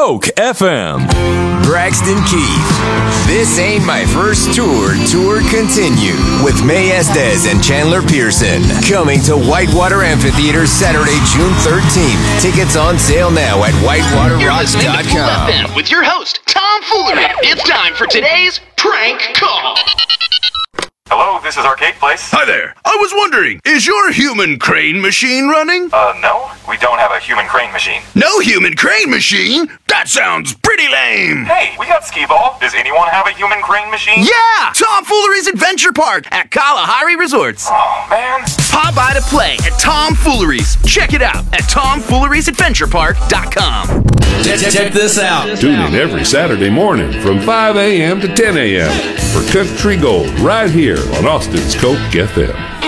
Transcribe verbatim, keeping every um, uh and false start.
Coke F M. Braxton Keith. This Ain't My First Tour. Tour continued with May Estes and Chandler Pearson. Coming to Whitewater Amphitheater Saturday, June thirteenth. Tickets on sale now at whitewater rocks dot com. You're listening to Cool F M with your host, Tom Foolery. It's time for today's Prank Call. Hello, this is Arcade Place. Hi there. I was wondering, is your human crane machine running? Uh, no, we don't have a human crane machine. No human crane machine? That sounds pretty lame. Hey, we got Skee-Ball. Does anyone have a human crane machine? Yeah! Tom Foolery's Adventure Park at Kalahari Resorts. Oh, man. Pop by to play at Tom Foolery's. Check it out at tom fooleries adventure park dot com. Check, check this out. Tune in every Saturday morning from five a.m. to ten a.m. for Country Gold right here on Austin's Coke F M.